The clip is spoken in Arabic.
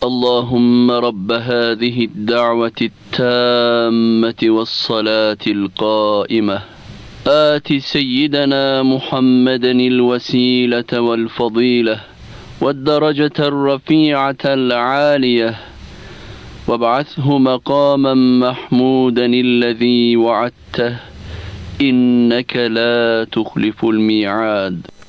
اللهم رب هذه الدعوة التامة والصلاة القائمة آت سيدنا محمدا الوسيلة والفضيلة والدرجة الرفيعة العالية وابعثه مقاما محمودا الذي وعدته إنك لا تخلف الميعاد.